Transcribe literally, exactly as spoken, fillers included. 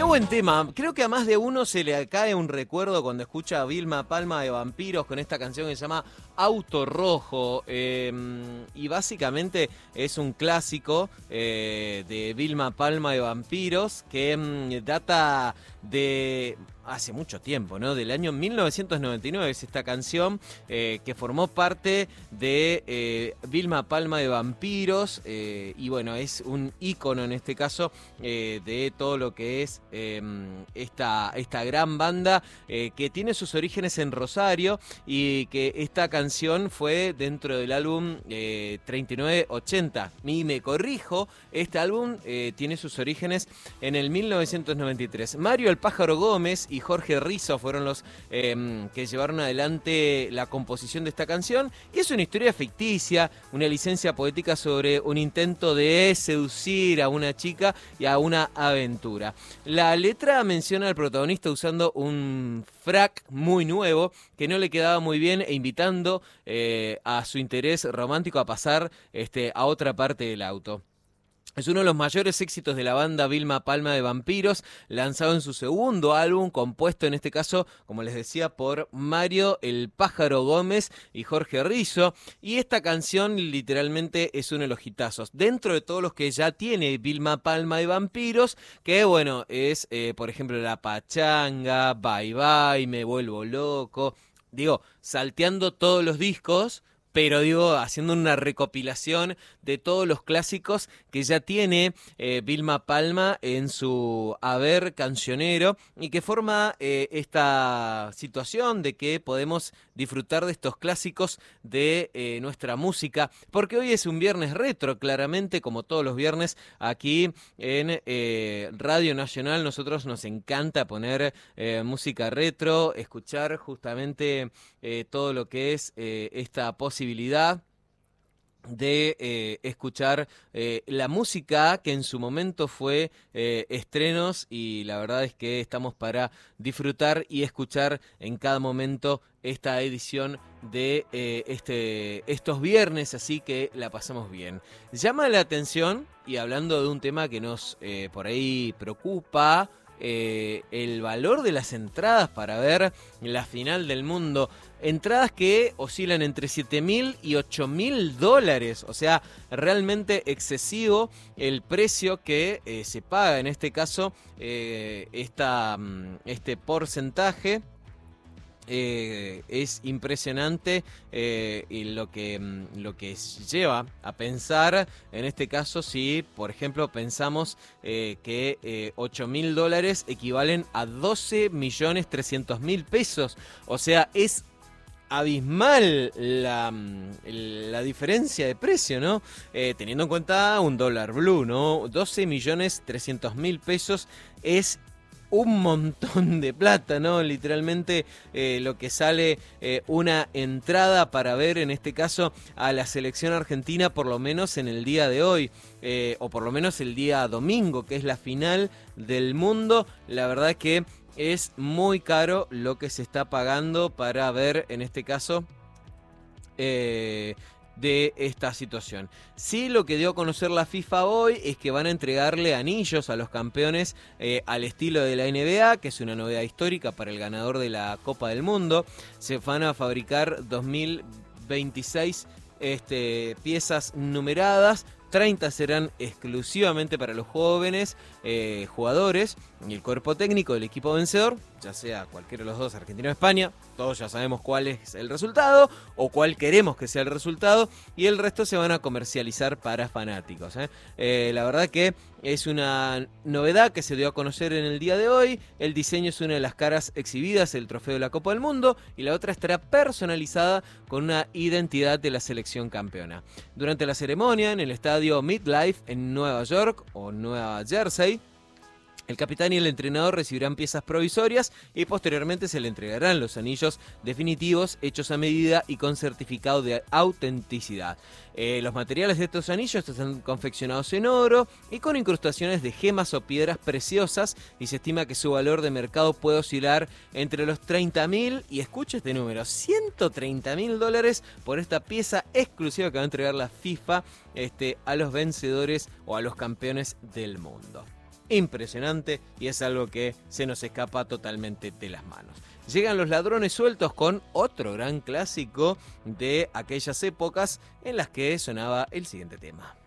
buen tema. Creo que a más de uno se le cae un recuerdo cuando escucha a Vilma Palma de Vampiros con esta canción que se llama Auto Rojo. Eh, y básicamente es un clásico eh, de Vilma Palma de Vampiros que mm, data de hace mucho tiempo, ¿no? Del año mil novecientos noventa y nueve es esta canción eh, que formó parte de eh, Vilma Palma de Vampiros eh, y bueno, es un ícono en este caso eh, de todo lo que es eh, esta, esta gran banda eh, que tiene sus orígenes en Rosario y que esta canción fue dentro del álbum eh, treinta y nueve ochenta. Y me corrijo, este álbum eh, tiene sus orígenes en el mil novecientos noventa y tres. Mario el Pájaro Gómez y Jorge Rizzo fueron los eh, que llevaron adelante la composición de esta canción y es una historia ficticia, una licencia poética sobre un intento de seducir a una chica y a una aventura. La letra menciona al protagonista usando un frac muy nuevo que no le quedaba muy bien e invitando eh, a su interés romántico a pasar este, a otra parte del auto. Es uno de los mayores éxitos de la banda Vilma Palma de Vampiros, lanzado en su segundo álbum, compuesto en este caso, como les decía, por Mario el Pájaro Gómez y Jorge Rizzo. Y esta canción literalmente es uno de los hitazos. Dentro de todos los que ya tiene Vilma Palma de Vampiros, que bueno, es eh, por ejemplo La Pachanga, Bye Bye, Me Vuelvo Loco. Digo, salteando todos los discos, pero digo, haciendo una recopilación de todos los clásicos que ya tiene eh, Vilma Palma en su haber cancionero y que forma eh, esta situación de que podemos disfrutar de estos clásicos de eh, nuestra música, porque hoy es un viernes retro, claramente, como todos los viernes aquí en eh, Radio Nacional. Nosotros nos encanta poner eh, música retro, escuchar justamente eh, todo lo que es eh, esta posibilidad de eh, escuchar eh, la música que en su momento fue eh, estrenos, y la verdad es que estamos para disfrutar y escuchar en cada momento esta edición de eh, este, estos viernes, así que la pasamos bien. Llama la atención, y hablando de un tema que nos eh, por ahí preocupa, Eh, el valor de las entradas para ver la final del mundo. Entradas que oscilan entre siete mil y ocho mil dólares. O sea, realmente excesivo el precio que eh, se paga en este caso, eh, esta, este porcentaje. Eh, es impresionante eh, y lo que, lo que lleva a pensar, en este caso, si por ejemplo pensamos eh, que eh, ocho mil dólares equivalen a doce millones trescientos mil pesos. O sea, es abismal la, la diferencia de precio, ¿no? Eh, teniendo en cuenta un dólar blue, ¿no? doce millones trescientos mil pesos es un montón de plata, ¿no? Literalmente eh, lo que sale eh, una entrada para ver, en este caso, a la selección argentina, por lo menos en el día de hoy, eh, o por lo menos el día domingo, que es la final del mundo. La verdad que es muy caro lo que se está pagando para ver, en este caso, eh, de esta situación. Sí, lo que dio a conocer la FIFA hoy es que van a entregarle anillos a los campeones eh, al estilo de la N B A, que es una novedad histórica para el ganador de la Copa del Mundo. Se van a fabricar dos mil veintiséis este, piezas numeradas. treinta serán exclusivamente para los jóvenes eh, jugadores y el cuerpo técnico del equipo vencedor, ya sea cualquiera de los dos, Argentina o España. Todos ya sabemos cuál es el resultado o cuál queremos que sea el resultado, y el resto se van a comercializar para fanáticos. ¿eh? Eh, la verdad que es una novedad que se dio a conocer en el día de hoy. El diseño es una de las caras exhibidas, el trofeo de la Copa del Mundo, y la otra estará personalizada con una identidad de la selección campeona. Durante la ceremonia en el estadio MetLife en Nueva York o Nueva Jersey, el capitán y el entrenador recibirán piezas provisorias y posteriormente se le entregarán los anillos definitivos hechos a medida y con certificado de autenticidad. Eh, los materiales de estos anillos están confeccionados en oro y con incrustaciones de gemas o piedras preciosas, y se estima que su valor de mercado puede oscilar entre los treinta mil y, escucha este número, ciento treinta mil dólares por esta pieza exclusiva que va a entregar la FIFA este, a los vencedores o a los campeones del mundo. impresionante y es algo que se nos escapa totalmente de las manos. Llegan Los Ladrones Sueltos con otro gran clásico de aquellas épocas en las que sonaba el siguiente tema.